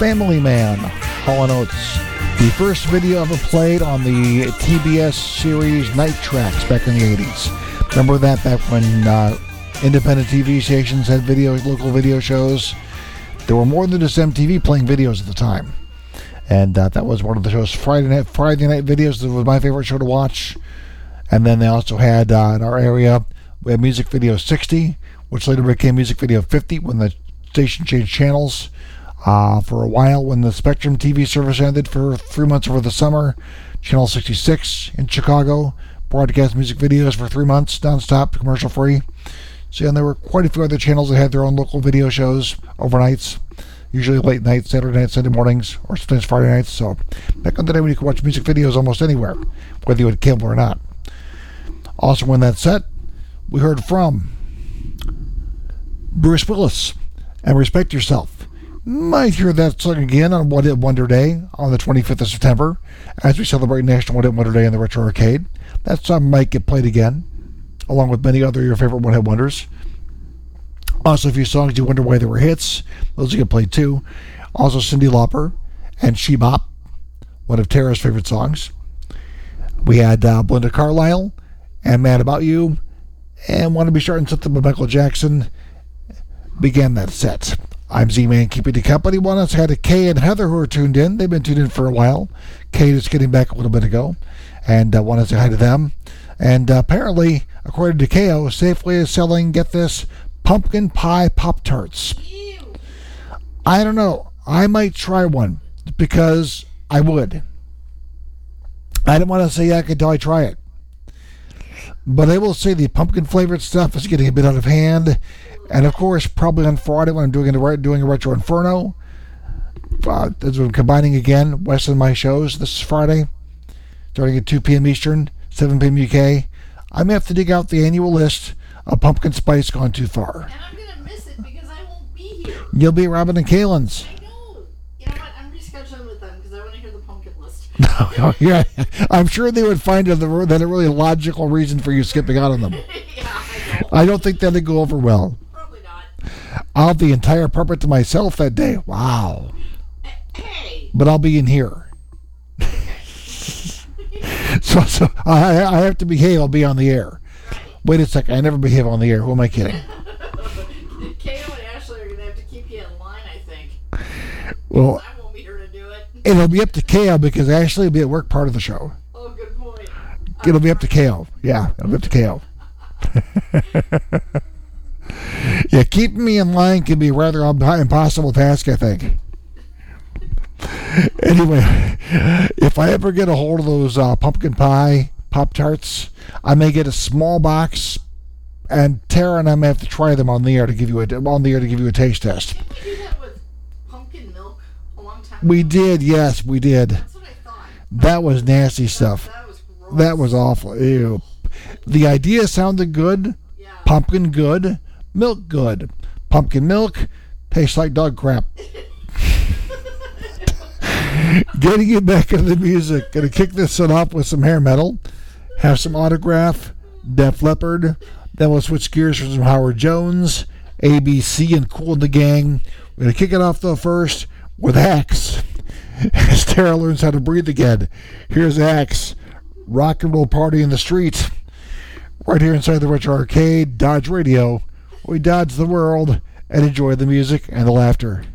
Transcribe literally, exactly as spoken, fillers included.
Family Man, Hall and Oates. The first video ever played on the T B S series Night Tracks back in the eighties. Remember that back when uh, independent T V stations had video, local video shows? There were more than just M T V playing videos at the time. And uh, that was one of the shows. Friday night, Friday night videos that was my favorite show to watch. And then they also had, uh, in our area, we had Music Video sixty, which later became Music Video fifty when the station changed channels. Uh, for a while, when the Spectrum T V service ended for three months over the summer, Channel sixty-six in Chicago broadcast music videos for three months, nonstop, commercial-free. So, and there were quite a few other channels that had their own local video shows overnights, usually late nights, Saturday nights, Sunday mornings, or sometimes Friday nights. So, back in the day when you could watch music videos almost anywhere, whether you had cable or not. Also, when that set, we heard from Bruce Willis and Respect Yourself. Might hear that song again on One Hit Wonder Day on the twenty-fifth of September as we celebrate National One Hit Wonder Day in the Retro Arcade. That song might get played again, along with many other of your favorite One Hit Wonders. Also, a few songs you wonder why they were hits. Those get played too. Also, Cyndi Lauper and She Bop, one of Tara's favorite songs. We had uh, Belinda Carlisle and Mad About You, and Want to Be Starting Something by Michael Jackson began that set. I'm Z-Man keeping you company. One of us had a Kay and Heather who are tuned in. They've been tuned in for a while. Kay is getting back a little bit ago, and uh, wanted to say hi to them. And uh, apparently, according to K O, Safeway is selling, get this, pumpkin pie Pop-Tarts. Ew. I don't know. I might try one because I would. I don't want to say yuck until I try it. But I will say the pumpkin flavored stuff is getting a bit out of hand. And of course, probably on Friday when I'm doing a, doing a Retro Inferno, uh, as we're combining again, Wes and my shows this Friday, starting at two p.m. Eastern, seven p.m. U K. I may have to dig out the annual list of Pumpkin Spice Gone Too Far. And I'm going to miss it because I won't be here. You'll be at Robin and Kalen's. I know. You know what? I'm rescheduling with them because I want to hear the pumpkin list. No, yeah, I'm sure they would find a, that a really logical reason for you skipping out on them. Yeah, I know. I don't think that'd go over well. Probably not. I'll have the entire apartment to myself that day. Wow. Hey. But I'll be in here. so so I, I have to behave. I'll be on the air. Right. Wait a second. I never behave on the air. Who am I kidding? K O and Ashley are going to have to keep you in line, I think. Well, I won't be here to do it. it'll be up to K O because Ashley will be at work part of the show. Oh, good point. It'll be up to K O. Yeah, it'll be up to K O. Yeah, keeping me in line can be a rather impossible task, I think. Anyway, if I ever get a hold of those uh, pumpkin pie Pop-Tarts, I may get a small box, and Tara and I may have to try them on the air to give you a on the air to give you a taste test. Didn't we do that with pumpkin milk a long time ago? We did, yes, we did. That's what I thought. That was nasty stuff. That was gross. That was awful. Ew. The idea sounded good. Yeah. Pumpkin good. Milk good. Pumpkin milk tastes like dog crap. Getting you back into the music. Gonna kick this one off with some hair metal. Have some Autograph, Def Leppard. Then we'll switch gears for some Howard Jones, A B C, and Kool and the Gang. We're gonna kick it off though first with Axe. As Tara learns how to breathe again. Here's Axe. Rock and roll party in the street. Right here inside the Retro Arcade, Dodge Radio. We dodge the world and enjoy the music and the laughter.